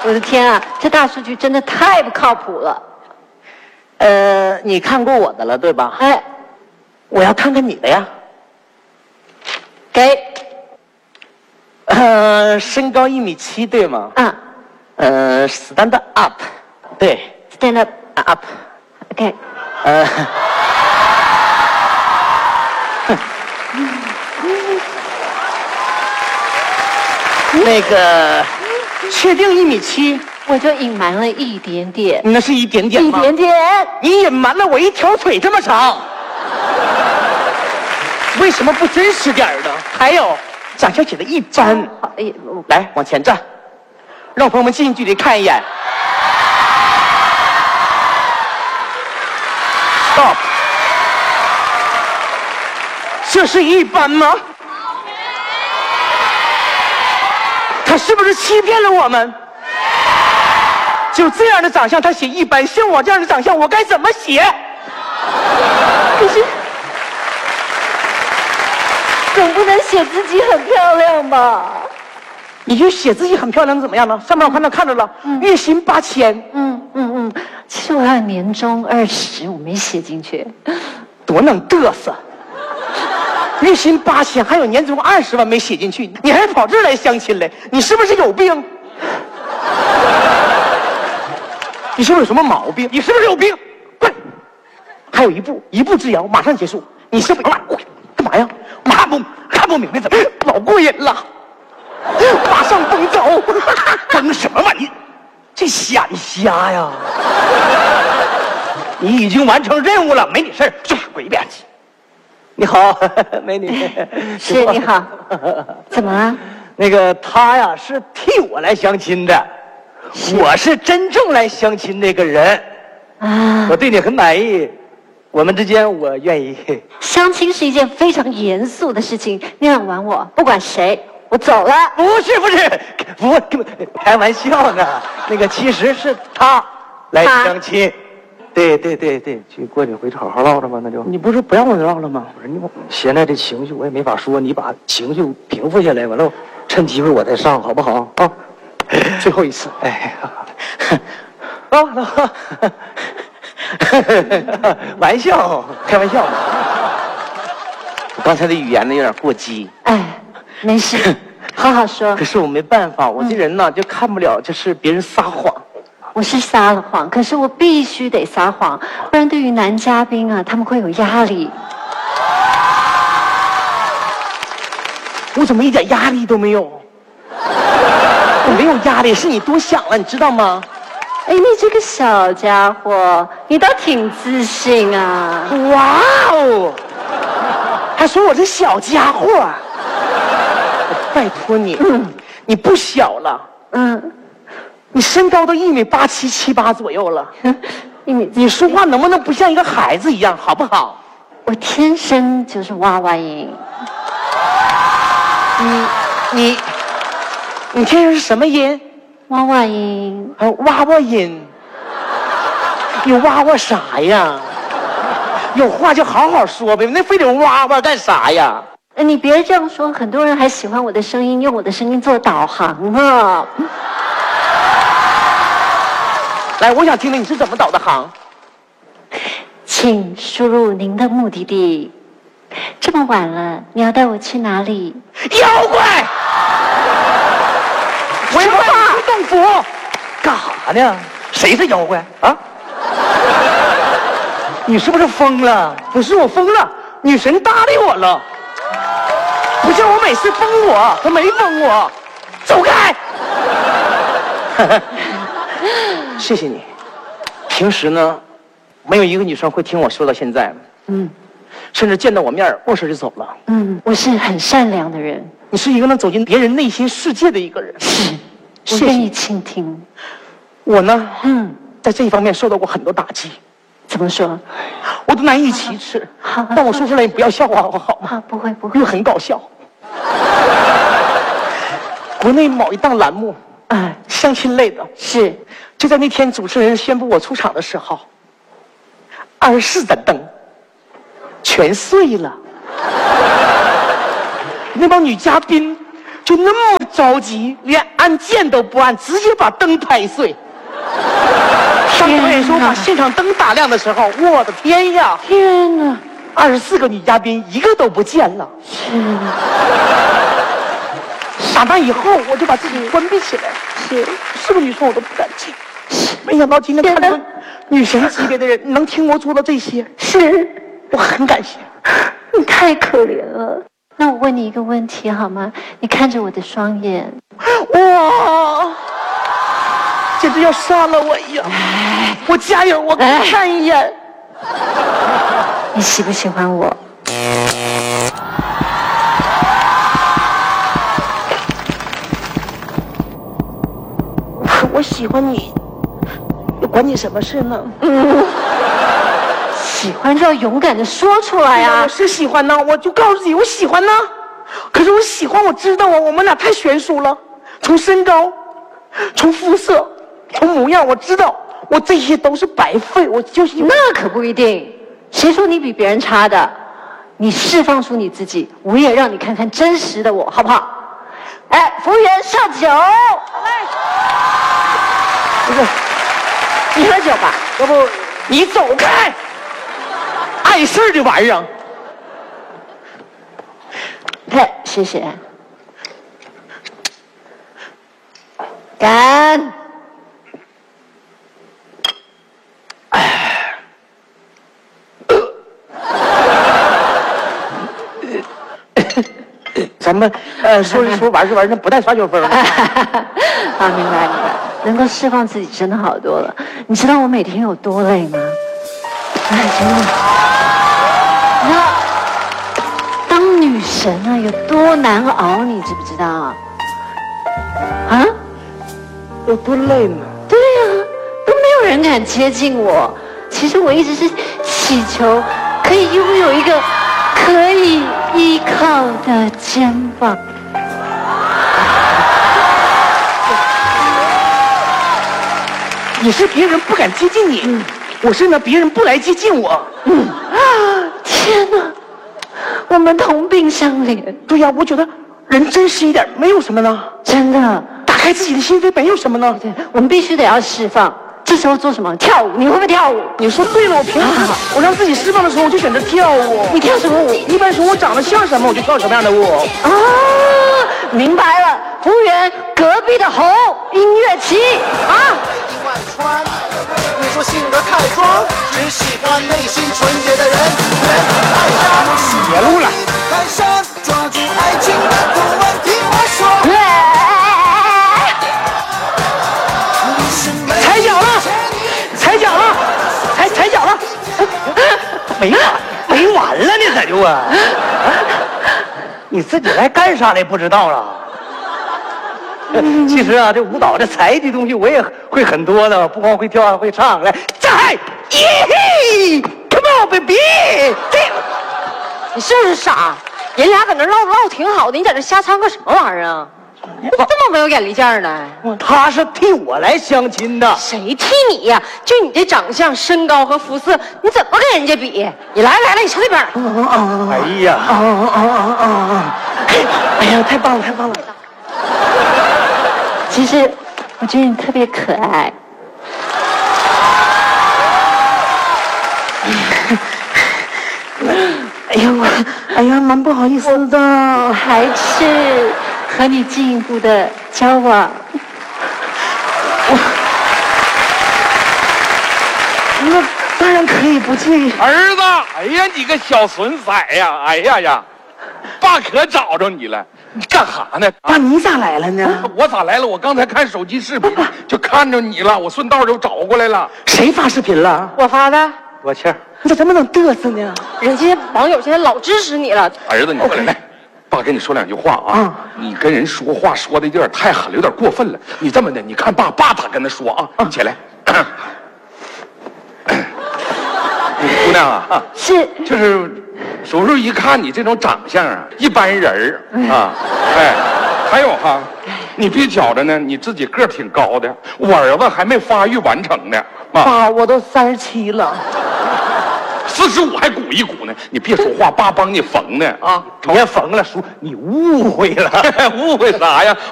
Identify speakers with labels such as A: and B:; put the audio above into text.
A: 我的天啊，这大数据真的太不靠谱了。
B: 你看过我的了对吧？
A: 哎，
B: 我要看看你的呀。
A: 给。
B: 身高1.7米对吗？
A: 啊。
B: stand up， 对
A: ，stand up
B: up。OK。那个，确定1.7米？
A: 我就隐瞒了一点点。
B: 那是一点点吗？
A: 一点点。
B: 你隐瞒了我一条腿这么长，为什么不真实点呢？还有，长相写的一般。来，往前站，让朋友们近距离看一眼。Stop。这是一般吗？他是不是欺骗了我们？就这样的长相，他写一般，像我这样的长相，我该怎么写？
A: 可是，总不能写自己很漂亮吧？
B: 你就写自己很漂亮怎么样呢？上面我看着了，月薪8000。
A: 其实我还有年终20，我没写进去。
B: 多能嘚瑟！月薪8000，还有年终20万没写进去，你还跑这儿来相亲来？你是不是有病？你是不是有什么毛病？你是不是有病？滚！还有一步之遥，马上结束。你是不是干嘛呀？看不明白怎么？老过瘾了，马上崩走！崩什么玩意？这显瞎呀！你已经完成任务了，没你事儿，去滚一边去。你好，美女。
A: 是你好。怎么了？
B: 那个他呀是替我来相亲的，我是真正来相亲那个人
A: 啊。
B: 我对你很满意，我们之间我愿意。
A: 相亲是一件非常严肃的事情，你想玩我，不管谁，我走了。
B: 不是，开玩笑呢。那个其实是他来相亲。对，去过几回好好唠着吧，那就。你不是不让我唠了吗？我说你现在这情绪我也没法说，你把情绪平复下来，完了趁机会我再上，好不好啊？最后一次，哎，玩笑，开玩笑。我刚才的语言呢有点过激。
A: 哎，没事，好好说。
B: 可是我没办法，我这人呢就看不了就是别人撒谎。
A: 我是撒了谎，可是我必须得撒谎，不然对于男嘉宾啊，他们会有压力。
B: 我怎么一点压力都没有？我没有压力，是你多想了，你知道吗？
A: 哎，你这个小家伙，你倒挺自信啊！
B: 哇哦，还说我这小家伙，拜托你，你不小了，你身高都1.87米、1.78米左右了，你说话能不能不像一个孩子一样，好不好？
A: 我天生就是娃娃音。
B: 你天生是什么音？
A: 娃娃音。
B: 娃娃音。你娃娃啥呀？有话就好好说呗，那非得娃娃干啥呀？
A: 你别这样说，很多人还喜欢我的声音，用我的声音做导航呢。
B: 来，我想听听你是怎么导的航。
A: 请输入您的目的地。这么晚了，你要带我去哪里？
B: 妖怪！我要带你去洞府。干啥呢？谁是妖怪啊？你是不是疯了？不是我疯了，女神搭理我了。不像我每次封我，她没封我。走开！谢谢你。平时呢，没有一个女生会听我说到现在。甚至见到我面握手就走了。
A: 我是很善良的人。
B: 你是一个能走进别人内心世界的一个人。
A: 是，我愿意倾听。
B: 我呢，在这一方面受到过很多打击。
A: 怎么说？
B: 我都难以启齿。但我说出来你不要笑话我好吗？
A: 不会，
B: 因为很搞笑。国内某一档栏目，相亲类的，
A: 是
B: 就在那天主持人宣布我出场的时候，24盏灯全碎了。那帮女嘉宾就那么着急，连按键都不按，直接把灯拍碎。当导演说把现场灯打亮的时候，我的天呀！
A: 天哪
B: 24个女嘉宾一个都不见了。
A: 是
B: 傻蛋以后我就把自己关闭起来。是个女生我都不敢进。没想到今天看到女神级别的人能听我做到这些，我很感谢。
A: 你太可怜了。那我问你一个问题好吗？你看着我的双眼，
B: 哇，简直要杀了我一样！我加油，我看一眼。
A: 你喜不喜欢我？
B: 我喜欢你，又管你什么事呢？
A: 喜欢就要勇敢的说出来呀！
B: 我是喜欢呢，我就告诉自己我喜欢呢。可是我喜欢，我知道啊，我们俩太悬殊了，从身高，从肤色，从模样，我知道我这些都是白费，我就喜欢。
A: 那可不一定，谁说你比别人差的？你释放出你自己，我也让你看看真实的我，好不好？哎，服务员上酒。好嘞。
B: 不是，
A: 你喝酒吧，
B: 要不你走开，碍事儿的玩意儿。
A: 嘿，谢谢。干。
B: 咱们说着说玩着玩着不带耍酒疯。
A: 啊，明白。能够释放自己真的好多了。你知道我每天有多累吗？哎，真的。你知道当女神啊有多难熬，你知不知道啊？啊？
B: 有多累呢？
A: 对呀，都没有人敢接近我。其实我一直是祈求可以拥有一个可以依靠的肩膀。
B: 你是别人不敢接近你，我是呢别人不来接近我。
A: 天哪，我们同病相怜。
B: 对呀，我觉得人真实一点没有什么呢，
A: 真的，
B: 打开自己的心扉没有什么呢。
A: 对，我们必须得要释放。这时候做什么？跳舞。你会不会跳舞？
B: 你说对了，我平时我让自己释放的时候，我就选择跳舞。
A: 你跳什么舞？
B: 一般说我长得像什么，我就跳什么样的舞。
A: 啊，明白了。服务员，隔壁的猴，音乐起啊！
C: 你说性格太装，只喜欢内心纯洁的人。
B: 别录了。
C: 泰山抓住爱情的图案，听我说。
B: 踩脚了，踩脚了，踩脚了，没完了呢，咋就啊？你自己来干啥来不知道了？其实啊，这舞蹈这才艺的东西我也会很多的，不光会跳还会唱。来，站嗨，耶 ，Come on baby，
A: 你是不是傻？人俩搁那唠挺好的，你在这瞎掺和什么玩意儿啊？这么没有眼力见儿呢？
B: 他是替我来相亲的。
A: 谁替你呀？就你这长相、身高和肤色，你怎么跟人家比？你来，你上那边。
B: 哎呀，哎呀，太棒了，太棒了！
A: 其实我觉得你特别可爱。
B: 哎呀，蛮不好意思的，
A: 还是和你进一步的交往。
B: 那当然可以不介意。
D: 儿子，哎呀，你个小损色呀！哎呀，爸可找着你了，你干哈呢？
B: 爸，你咋来了呢？
D: 我咋来了？我刚才看手机视频就看着你了，我顺道就找过来了。
B: 谁发视频了？
A: 我发的。
B: 我去，你咋这么能嘚瑟呢？
A: 人家网友现在老支持你了。
D: 儿子，你过来，来，爸跟你说两句话啊。你跟人说话说的有点太狠了，有点过分了。你这么的，你看爸咋跟他说啊？你起来。姑娘啊，
A: 是，
D: 就是叔叔一看你这种长相啊，一般人啊，哎，还有哈，你别觉着呢，你自己个儿挺高的，我儿子还没发育完成呢。
B: 爸，我都37了
D: ，45还鼓一鼓呢，你别说话，爸帮你缝呢啊，
B: 别缝了，叔，你误会了，
D: 误会啥呀？